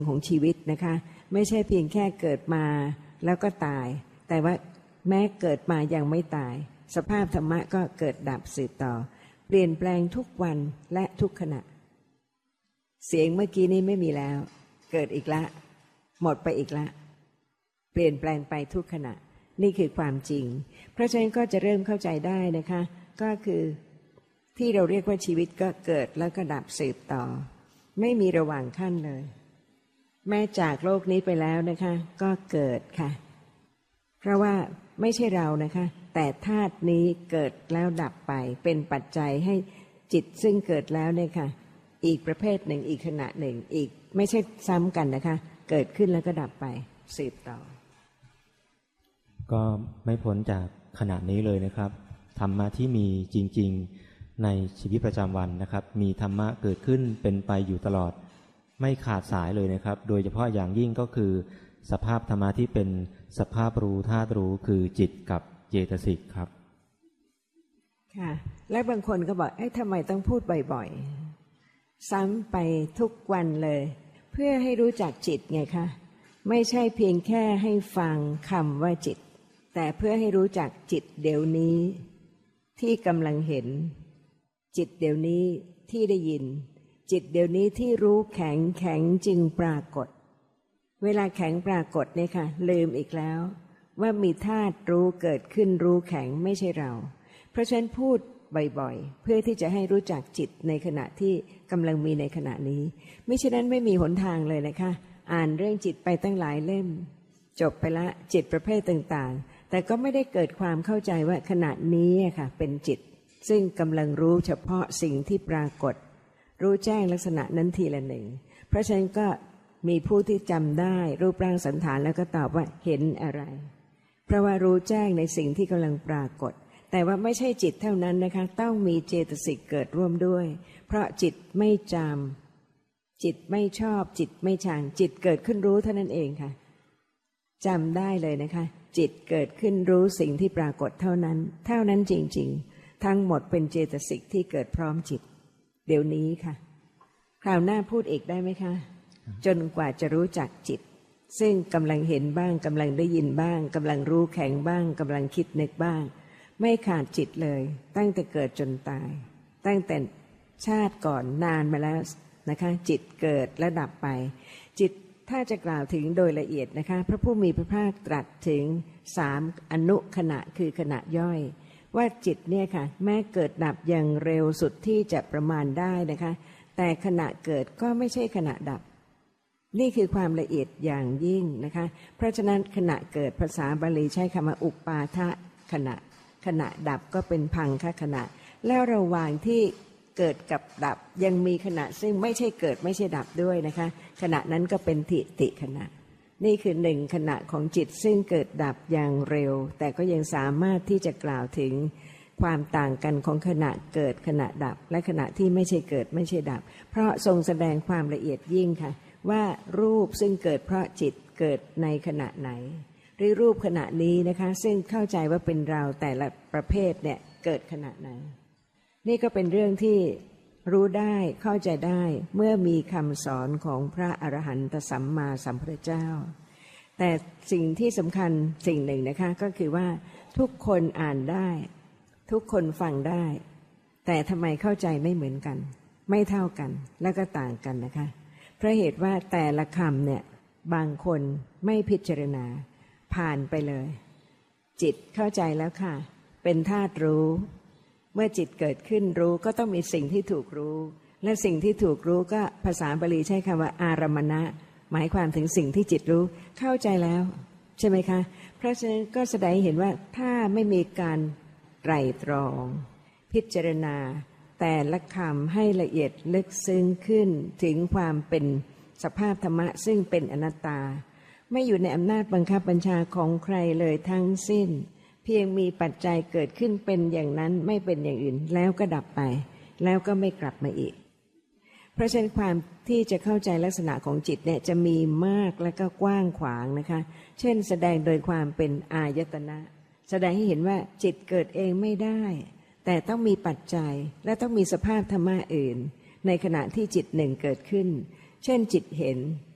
ของชีวิตนะคะไม่ใช่เพียงแค่เกิดมาแล้วก็ตายแต่ว่าแม้เกิดมายังไม่ตายสภาพธรรมะก็เกิดดับสืบต่อเปลี่ยนแปลงทุกวันและทุกขณะเสียงเมื่อกี้นี้ไม่มีแล้วเกิดอีกละหมดไปอีกละเปลี่ยนแปลงไปทุกขณะนี่คือความจริงเพราะฉะนั้นก็จะเริ่มเข้าใจได้นะคะก็คือที่เราเรียกว่าชีวิตก็เกิดแล้วก็ดับสืบต่อไม่มีระหว่างขั้นเลยแม้จากโลกนี้ไปแล้วนะคะก็เกิดค่ะเพราะว่าไม่ใช่เรานะคะแต่ธาตุนี้เกิดแล้วดับไปเป็นปัจจัยให้จิตซึ่งเกิดแล้วเนี่ยค่ะอีกประเภทหนึ่งอีกขณะหนึ่งอีกไม่ใช่ซ้ำกันนะคะเกิดขึ้นแล้วก็ดับไปสืบต่อก็ไม่พ้นจากขณะนี้เลยนะครับธรรมะที่มีจริงๆในชีวิตประจำวันนะครับมีธรรมะเกิดขึ้นเป็นไปอยู่ตลอดไม่ขาดสายเลยนะครับโดยเฉพาะอย่างยิ่งก็คือสภาพธรรมะที่เป็นสภาพรู้ธาตุรู้คือจิตกับเจตสิกครับค่ะและบางคนก็บอกทำไมต้องพูดบ่อยๆซ้ำไปทุกวันเลยเพื่อให้รู้จักจิตไงคะไม่ใช่เพียงแค่ให้ฟังคำว่าจิตแต่เพื่อให้รู้จักจิตเดี๋ยวนี้ที่กำลังเห็นจิตเดี๋ยวนี้ที่ได้ยินจิตเดี๋ยวนี้ที่รู้แข็งแข็งจึงปรากฏเวลาแข็งปรากฏเนี่ยค่ะลืมอีกแล้วว่ามีธาตุรู้เกิดขึ้นรู้แข็งไม่ใช่เราเพราะฉะนั้นพูดบ่อยๆเพื่อที่จะให้รู้จักจิตในขณะที่กำลังมีในขณะนี้ไม่ฉะนั้นไม่มีหนทางเลยนะคะอ่านเรื่องจิตไปตั้งหลายเล่มจบไปละจิตประเภทต่างๆแต่ก็ไม่ได้เกิดความเข้าใจว่าขณะนี้ค่ะเป็นจิตซึ่งกำลังรู้เฉพาะสิ่งที่ปรากฏรู้แจ้งลักษณะนั้นทีละหนึ่งเพราะฉะนั้นก็มีผู้ที่จำได้รูปร่างสันฐานแล้วก็ตอบว่าเห็นอะไรเพราะว่ารู้แจ้งในสิ่งที่กำลังปรากฏแต่ว่าไม่ใช่จิตเท่านั้นนะคะต้องมีเจตสิกเกิดร่วมด้วยเพราะจิตไม่จำจิตไม่ชอบจิตไม่ชังจิตเกิดขึ้นรู้เท่านั้นเองค่ะจำได้เลยนะคะจิตเกิดขึ้นรู้สิ่งที่ปรากฏเท่านั้นจริงๆทั้งหมดเป็นเจตสิกที่เกิดพร้อมจิตเดี๋ยวนี้ค่ะคราวหน้าพูดอีกได้ไหมคะจนกว่าจะรู้จักจิตซึ่งกำลังเห็นบ้างกำลังได้ยินบ้างกำลังรู้แข็งบ้างกำลังคิดนึกบ้างไม่ขาดจิตเลยตั้งแต่เกิดจนตายตั้งแต่ชาติก่อนนานมาแล้วนะคะจิตเกิดและดับไปจิตถ้าจะกล่าวถึงโดยละเอียดนะคะพระผู้มีพระภาคตรัสถึง3อนุขณะคือขณะย่อยว่าจิตเนี่ยค่ะแม้เกิดดับอย่างเร็วสุดที่จะประมาณได้นะคะแต่ขณะเกิดก็ไม่ใช่ขณะดับนี่คือความละเอียดอย่างยิ่งนะคะเพราะฉะนั้นขณะเกิดภาษาบาลีใช้คำว่าอุปาทะขณะขณะดับก็เป็นพังคขณะแล้วระหว่างที่เกิดกับดับยังมีขณะซึ่งไม่ใช่เกิดไม่ใช่ดับด้วยนะคะขณะนั้นก็เป็นทิฏฐิขณะนี่คือหนึ่งขณะของจิตซึ่งเกิดดับอย่างเร็วแต่ก็ยังสามารถที่จะกล่าวถึงความต่างกันของขณะเกิดขณะดับและขณะที่ไม่ใช่เกิดไม่ใช่ดับเพราะทรงแสดงความละเอียดยิ่งค่ะว่ารูปซึ่งเกิดเพราะจิตเกิดในขณะไหนหรือรูปขณะนี้นะคะซึ่งเข้าใจว่าเป็นเราแต่ละประเภทเนี่ยเกิดขณะไหนนี่ก็เป็นเรื่องที่รู้ได้เข้าใจได้เมื่อมีคำสอนของพระอรหันตสัมมาสัมพุทธเจ้าแต่สิ่งที่สำคัญสิ่งหนึ่งนะคะก็คือว่าทุกคนอ่านได้ทุกคนฟังได้แต่ทำไมเข้าใจไม่เหมือนกันไม่เท่ากันและก็ต่างกันนะคะเพราะเหตุว่าแต่ละคำเนี่ยบางคนไม่พิจารณาผ่านไปเลยจิตเข้าใจแล้วค่ะเป็นธาตุรู้เมื่อจิตเกิดขึ้นรู้ก็ต้องมีสิ่งที่ถูกรู้และสิ่งที่ถูกรู้ก็ภาษาบาลีใช้คำว่าอารมณะหมายความถึงสิ่งที่จิตรู้เข้าใจแล้วใช่ไหมคะเพราะฉะนั้นก็แสดงให้เห็นว่าถ้าไม่มีการไตร่ตรองพิจารณาแต่ละคำให้ละเอียดลึกซึ้งขึ้นถึงความเป็นสภาพธรรมะซึ่งเป็นอนัตตาไม่อยู่ในอำนาจบังคับบัญชาของใครเลยทั้งสิ้นเพียงมีปัจจัยเกิดขึ้นเป็นอย่างนั้นไม่เป็นอย่างอื่นแล้วก็ดับไปแล้วก็ไม่กลับมาอีกเพราะฉะนั้นความที่จะเข้าใจลักษณะของจิตเนี่ยจะมีมากและก็กว้างขวางนะคะเช่นแสดงโดยความเป็นอายตนะแสดงให้เห็นว่าจิตเกิดเองไม่ได้แต่ต้องมีปัจจัยและต้องมีสภาพธรรมะอื่นในขณะที่จิตหนึ่งเกิดขึ้นเช่นจิตเห็น